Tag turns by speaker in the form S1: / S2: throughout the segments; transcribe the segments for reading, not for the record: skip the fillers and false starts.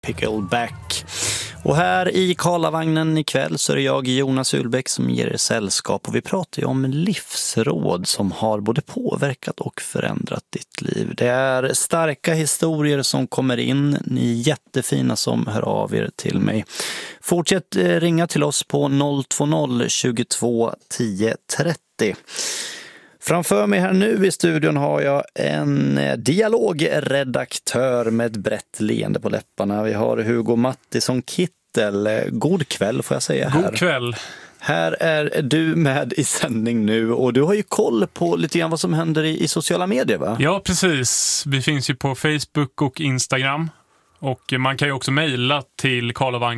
S1: Pickleback. Och här i Karlavagnen ikväll så är det jag, Jonas Uhlbeck, som ger er sällskap. Och vi pratar ju om livsråd som har både påverkat och förändrat ditt liv. Det är starka historier som kommer in. Ni är jättefina som hör av er till mig. Fortsätt ringa till oss på 020 22 10 30. Framför mig här nu i studion har jag en dialogredaktör med ett brett leende på läpparna. Vi har Hugo Mattisson Kittel. God kväll får jag säga här.
S2: God kväll.
S1: Här är du med i sändning nu och du har ju koll på lite grann vad som händer i sociala medier, va?
S2: Ja, precis. Vi finns ju på Facebook och Instagram. Och man kan ju också mejla till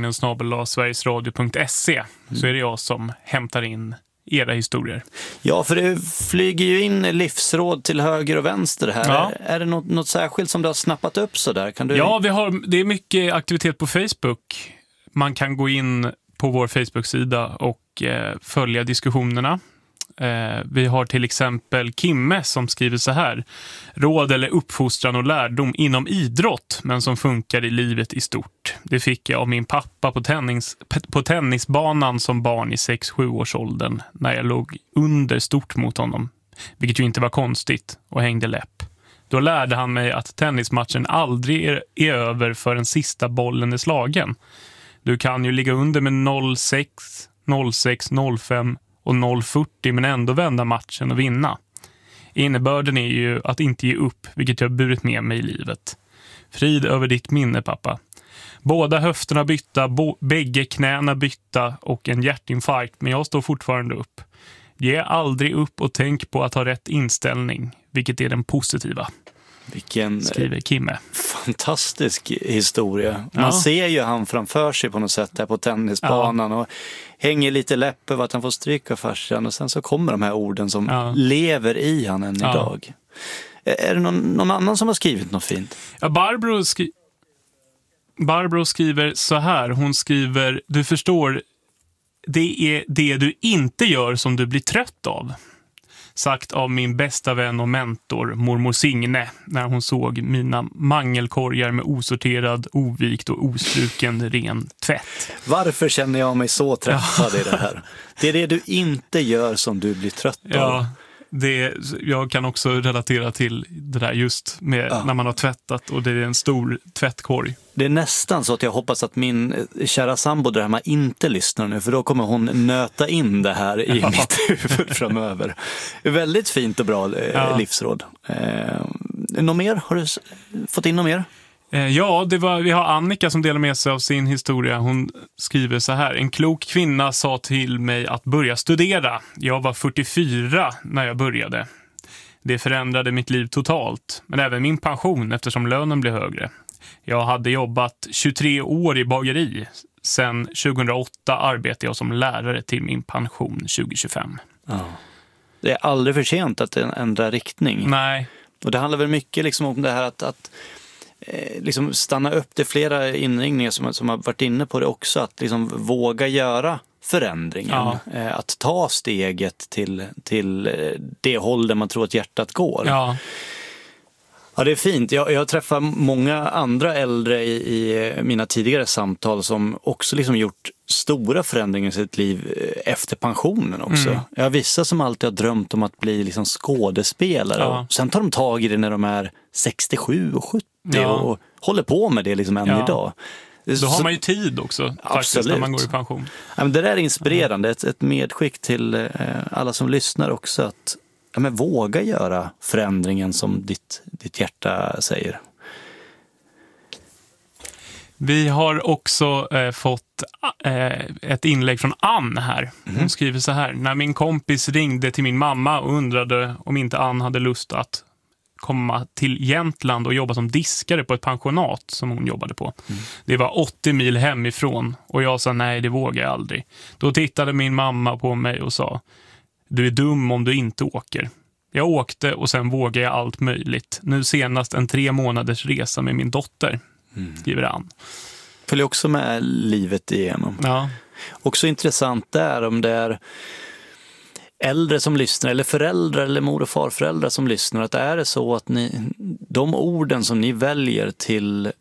S2: karlavagnen@sverigesradio.se. Så är det jag som hämtar in era historier.
S1: Ja, för det flyger ju in livsråd till höger och vänster här. Ja. Är det något särskilt som du har snappat upp så där? Kan du...
S2: Ja, det är mycket aktivitet på Facebook. Man kan gå in på vår Facebook-sida och följa diskussionerna. Vi har till exempel Kimme som skriver så här: råd eller uppfostran och lärdom inom idrott men som funkar i livet i stort. Det fick jag av min pappa på tennisbanan som barn i 6-7 års åldern när jag låg under stort mot honom, vilket ju inte var konstigt, och hängde läpp. Då lärde han mig att tennismatchen aldrig är över för den sista bollen är slagen. Du kan ju ligga under med 0-6, 0-6, 0-5 och 0-40 men ändå vända matchen och vinna. Innebörden är ju att inte ge upp, vilket jag har burit med mig i livet. Frid över ditt minne, pappa. Båda höfterna bytta, bägge knäna bytta och en hjärtinfarkt, men jag står fortfarande upp. Ge aldrig upp och tänk på att ha rätt inställning, vilket är den positiva.
S1: Vilken
S2: skriver Kimme.
S1: Fantastisk historia. Man ser ju han framför sig på något sätt där på tennisbanan och hänger lite läpp över att han får stryka farsan, och sen så kommer de här orden som lever i han än idag. Är det någon annan som har skrivit något fint?
S2: Ja, Barbro skriver så här. Hon skriver: du förstår, det är det du inte gör som du blir trött av. Sagt av min bästa vän och mentor, mormor Signe, när hon såg mina mangelkorgar med osorterad, ovikt och ostruken ren tvätt.
S1: Varför känner jag mig så träffad i det här? Det är det du inte gör som du blir trött av.
S2: Ja, jag kan också relatera till det där just med när man har tvättat och det är en stor tvättkorg. Det
S1: är nästan så att jag hoppas att min kära sambo där hemma inte lyssnar nu, för då kommer hon nöta in det här i mitt huvud framöver. Väldigt fint och bra livsråd. Något mer? Har du fått in något mer?
S2: Ja, vi har Annika som delar med sig av sin historia. Hon skriver så här: en klok kvinna sa till mig att börja studera. Jag var 44 när jag började. Det förändrade mitt liv totalt, men även min pension eftersom lönen blev högre. Jag hade jobbat 23 år i bageri. Sen 2008 arbetade jag som lärare till min pension 2025. Ja.
S1: Det är aldrig för sent att ändra riktning.
S2: Nej.
S1: Och det handlar väl mycket liksom om det här att liksom stanna upp. Det är flera inringningar som har varit inne på det också, att liksom våga göra förändringen, att ta steget till det håll där man tror att hjärtat går. Ja, det är fint. Jag träffar många andra äldre i mina tidigare samtal som också liksom gjort stora förändringar i sitt liv efter pensionen också. Jag har vissa som alltid har drömt om att bli liksom skådespelare och sen tar de tag i det när de är 67 och 70 och håller på med det liksom än idag.
S2: Då har man ju tid också faktiskt när man går i pension.
S1: Ja, men det där är inspirerande. Ett medskick till alla som lyssnar också, att våga göra förändringen som ditt hjärta säger.
S2: Vi har också fått ett inlägg från Ann här. Hon skriver så här: när min kompis ringde till min mamma och undrade om inte Ann hade lust att komma till Jämtland och jobba som diskare på ett pensionat som hon jobbade på. Det var 80 mil hemifrån och jag sa nej, det vågar jag aldrig. Då tittade min mamma på mig och sa: du är dum om du inte åker. Jag åkte och sen vågade jag allt möjligt. Nu senast en 3 månaders resa med min dotter, skriver Ann.
S1: Följer också med livet igenom. Ja. Också intressant där om det är äldre som lyssnar eller föräldrar eller mor- och farföräldrar som lyssnar, att är det så att de orden som ni väljer till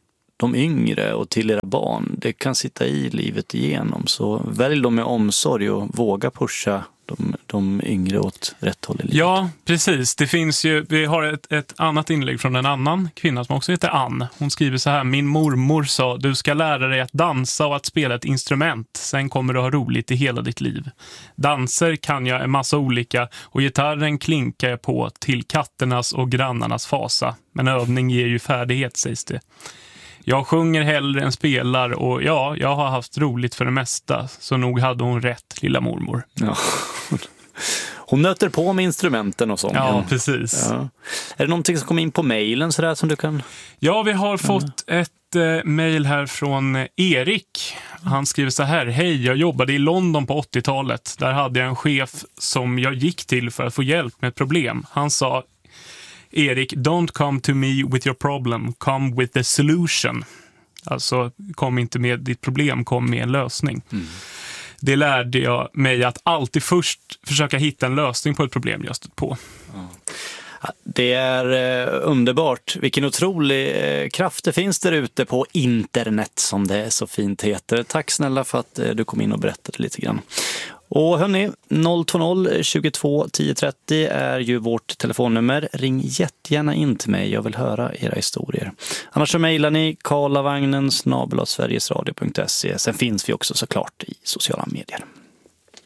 S1: de yngre och till era barn, det kan sitta i livet igenom. Så välj dem med omsorg och våga pusha de yngre åt rätt håll i livet.
S2: Ja, precis. Det finns ju, vi har ett annat inlägg från en annan kvinna som också heter Ann. Hon skriver så här: min mormor sa, du ska lära dig att dansa och att spela ett instrument. Sen kommer du ha roligt i hela ditt liv. Danser kan jag en massa olika och gitarren klinkar jag på till katternas och grannarnas fasa. Men övning ger ju färdighet, sägs det. Jag sjunger hellre än spelar och ja, jag har haft roligt för det mesta. Så nog hade hon rätt, lilla mormor.
S1: Ja. Hon nöter på med instrumenten och sånt.
S2: Ja, precis.
S1: Ja. Är det någonting som kom in på mejlen sådär som du kan...
S2: Ja, vi har fått ett mejl här från Erik. Han skriver så här: hej, jag jobbade i London på 80-talet. Där hade jag en chef som jag gick till för att få hjälp med ett problem. Han sa: Erik, don't come to me with your problem, come with the solution. Alltså, kom inte med ditt problem, kom med en lösning. Det lärde jag mig att alltid först försöka hitta en lösning på ett problem jag stött på.
S1: Det är underbart. Vilken otrolig kraft det finns där ute på internet, som det så fint heter. Tack snälla för att du kom in och berättade lite grann. Och hörni, 020 22 10 30 är ju vårt telefonnummer. Ring jättegärna in till mig, jag vill höra era historier. Annars så mejlar ni karlavagnen@sverigesradio.se. Sen finns vi också såklart i sociala medier.